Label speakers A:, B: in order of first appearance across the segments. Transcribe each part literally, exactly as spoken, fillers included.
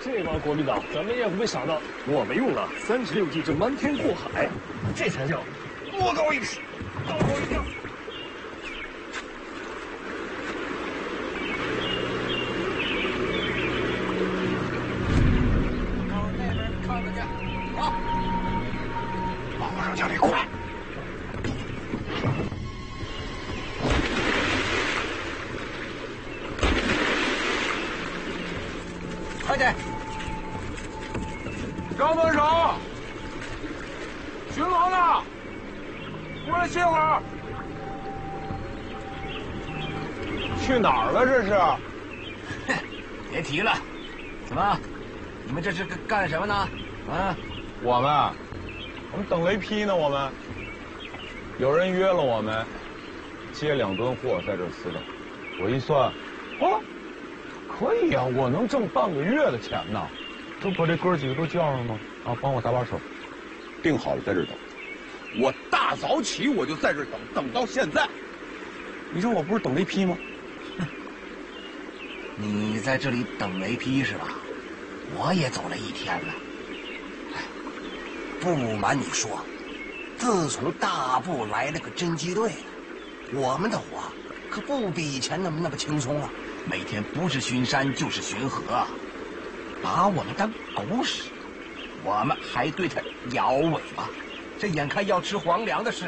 A: 这帮国民党怎么也不会想到我没用了，三十六计这瞒天过海，这才叫魔高一尺，道高一丈。
B: 往那边看看去，好，
C: 马上加力快！
B: 快点！
C: 张分手，巡逻呢，过来歇会儿。去哪儿了？这是？
B: 哼，别提了。怎么？你们这是干什么呢？啊？
C: 我们，我们等雷劈呢。我们有人约了我们，接两吨货在这儿死等。我一算，哦，可以呀、啊，我能挣半个月的钱呢。这把这哥几个都叫上吗？啊，帮我搭把手。
D: 定好了，在这儿等。我大早起我就在这儿等，等到现在。你说我不是等雷劈吗？
B: 你在这里等雷劈是吧？我也走了一天了。哎，不瞒你说，自从大部来了个侦缉队，我们的活可不比以前那么那么轻松了。每天不是巡山就是巡河，把我们当狗屎，我们还对他摇尾巴。这眼看要吃皇粮的事，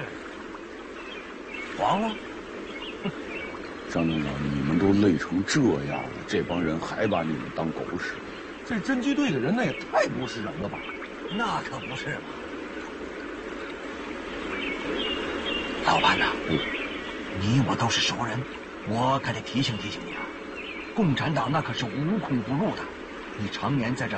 B: 黄了。
D: 张队长，你们都累成这样了，这帮人还把你们当狗屎，这侦缉队的人那也太不是人了吧？
B: 那可不是嘛。老班呐，
D: 嗯，
B: 你我都是熟人，我可得提醒提醒你啊。共产党那可是无孔不入的，你常年在这